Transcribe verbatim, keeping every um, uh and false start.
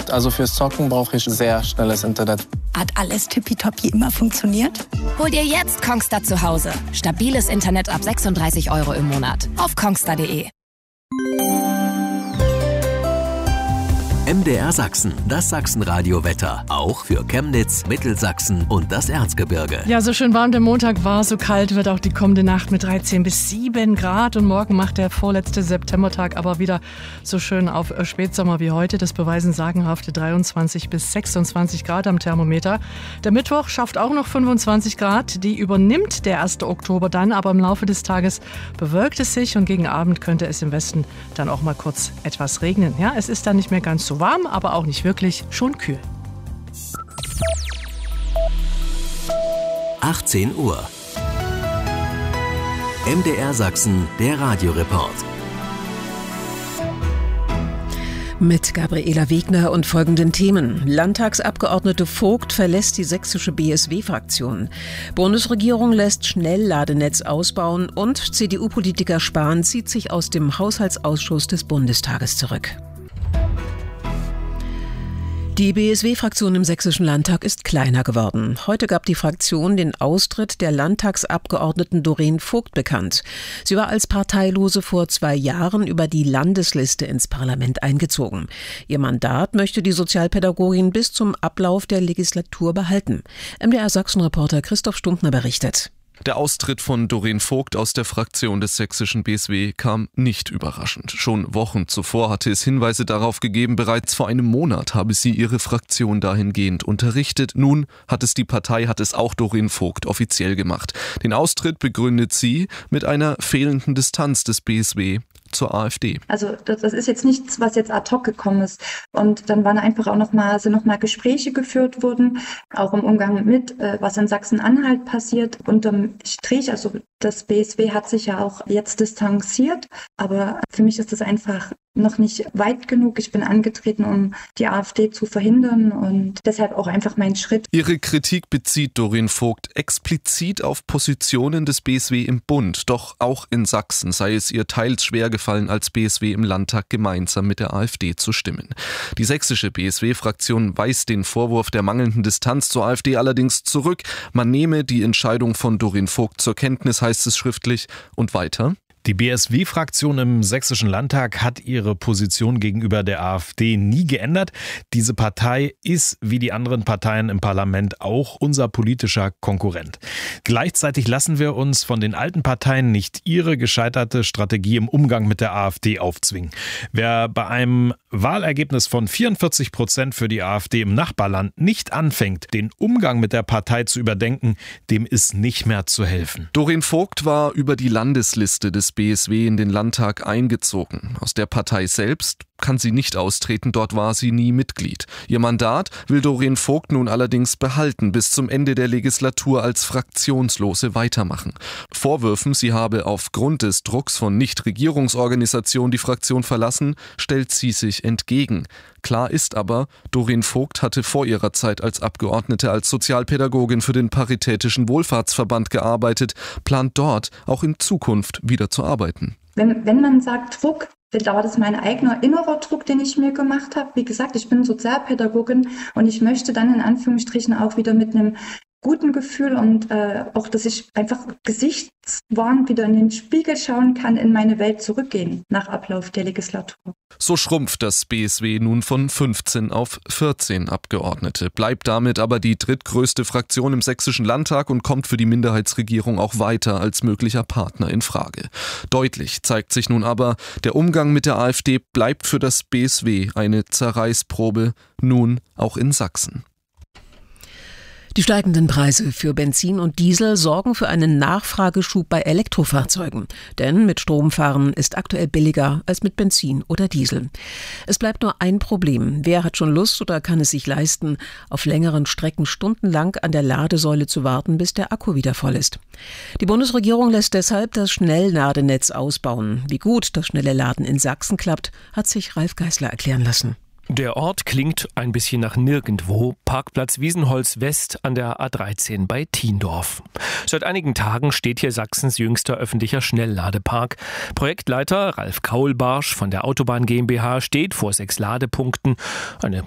Also fürs Zocken brauche ich sehr schnelles Internet. Hat alles tippitoppi immer funktioniert? Hol dir jetzt Kongstar zu Hause. Stabiles Internet ab sechsunddreißig Euro im Monat. Auf kongstar punkt de. M D R Sachsen, das Sachsenradio-Wetter. Auch für Chemnitz, Mittelsachsen und das Erzgebirge. Ja, so schön warm der Montag war, so kalt wird auch die kommende Nacht mit dreizehn bis sieben Grad. Und morgen macht der vorletzte Septembertag aber wieder so schön auf Spätsommer wie heute. Das beweisen sagenhafte dreiundzwanzig bis sechsundzwanzig Grad am Thermometer. Der Mittwoch schafft auch noch fünfundzwanzig Grad. Die übernimmt der erste Oktober dann, aber im Laufe des Tages bewölkt es sich und gegen Abend könnte es im Westen dann auch mal kurz etwas regnen. Ja, es ist dann nicht mehr ganz so warm, aber auch nicht wirklich, schon kühl. achtzehn Uhr. M D R Sachsen, der Radioreport. Mit Gabriela Wegner und folgenden Themen. Landtagsabgeordnete Vogt verlässt die sächsische B S W-Fraktion. Bundesregierung lässt Schnellladenetz ausbauen und C D U-Politiker Spahn zieht sich aus dem Haushaltsausschuss des Bundestages zurück. Die B S W-Fraktion im Sächsischen Landtag ist kleiner geworden. Heute gab die Fraktion den Austritt der Landtagsabgeordneten Doreen Vogt bekannt. Sie war als Parteilose vor zwei Jahren über die Landesliste ins Parlament eingezogen. Ihr Mandat möchte die Sozialpädagogin bis zum Ablauf der Legislatur behalten. M D R Sachsen-Reporter Christoph Stumptner berichtet. Der Austritt von Doreen Vogt aus der Fraktion des sächsischen B S W kam nicht überraschend. Schon Wochen zuvor hatte es Hinweise darauf gegeben, bereits vor einem Monat habe sie ihre Fraktion dahingehend unterrichtet. Nun hat es die Partei, hat es auch Doreen Vogt offiziell gemacht. Den Austritt begründet sie mit einer fehlenden Distanz des B S W zur AfD. Also das, das ist jetzt nichts, was jetzt ad hoc gekommen ist. Und dann waren einfach auch noch mal, sind noch mal Gespräche geführt worden, auch im Umgang mit, äh, was in Sachsen-Anhalt passiert. Unterm Strich, also das B S W hat sich ja auch jetzt distanziert, aber für mich ist das einfach noch nicht weit genug. Ich bin angetreten, um die AfD zu verhindern und deshalb auch einfach mein Schritt. Ihre Kritik bezieht Doreen Vogt explizit auf Positionen des B S W im Bund. Doch auch in Sachsen sei es ihr teils schwer gefallen, als B S W im Landtag gemeinsam mit der AfD zu stimmen. Die sächsische B S W-Fraktion weist den Vorwurf der mangelnden Distanz zur AfD allerdings zurück. Man nehme die Entscheidung von Doreen Vogt zur Kenntnis, heißt es schriftlich, und weiter. Die B S W-Fraktion im Sächsischen Landtag hat ihre Position gegenüber der AfD nie geändert. Diese Partei ist, wie die anderen Parteien im Parlament, auch unser politischer Konkurrent. Gleichzeitig lassen wir uns von den alten Parteien nicht ihre gescheiterte Strategie im Umgang mit der AfD aufzwingen. Wer bei einem Wahlergebnis von vierundvierzig Prozent für die AfD im Nachbarland nicht anfängt, den Umgang mit der Partei zu überdenken, dem ist nicht mehr zu helfen. Doreen Vogt war über die Landesliste des B S W in den Landtag eingezogen. Aus der Partei selbst kann sie nicht austreten, dort war sie nie Mitglied. Ihr Mandat will Doreen Vogt nun allerdings behalten, bis zum Ende der Legislatur als Fraktionslose weitermachen. Vorwürfen, sie habe aufgrund des Drucks von Nichtregierungsorganisationen die Fraktion verlassen, stellt sie sich entgegen. Klar ist aber, Doreen Vogt hatte vor ihrer Zeit als Abgeordnete als Sozialpädagogin für den Paritätischen Wohlfahrtsverband gearbeitet, plant dort auch in Zukunft wieder zu arbeiten. Wenn, wenn man sagt Druck, dann war das mein eigener innerer Druck, den ich mir gemacht habe. Wie gesagt, ich bin Sozialpädagogin und ich möchte dann in Anführungsstrichen auch wieder mit einem guten Gefühl und äh, auch, dass ich einfach gesichtswahrend wieder in den Spiegel schauen kann, in meine Welt zurückgehen nach Ablauf der Legislatur. So schrumpft das B S W nun von fünfzehn auf vierzehn Abgeordnete, bleibt damit aber die drittgrößte Fraktion im Sächsischen Landtag und kommt für die Minderheitsregierung auch weiter als möglicher Partner in Frage. Deutlich zeigt sich nun aber, der Umgang mit der AfD bleibt für das B S W eine Zerreißprobe, nun auch in Sachsen. Die steigenden Preise für Benzin und Diesel sorgen für einen Nachfrageschub bei Elektrofahrzeugen. Denn mit Strom fahren ist aktuell billiger als mit Benzin oder Diesel. Es bleibt nur ein Problem. Wer hat schon Lust oder kann es sich leisten, auf längeren Strecken stundenlang an der Ladesäule zu warten, bis der Akku wieder voll ist? Die Bundesregierung lässt deshalb das Schnellladenetz ausbauen. Wie gut das schnelle Laden in Sachsen klappt, hat sich Ralf Geißler erklären lassen. Der Ort klingt ein bisschen nach nirgendwo. Parkplatz Wiesenholz West an der A dreizehn bei Thiendorf. Seit einigen Tagen steht hier Sachsens jüngster öffentlicher Schnellladepark. Projektleiter Ralf Kaulbarsch von der Autobahn GmbH steht vor sechs Ladepunkten. Eine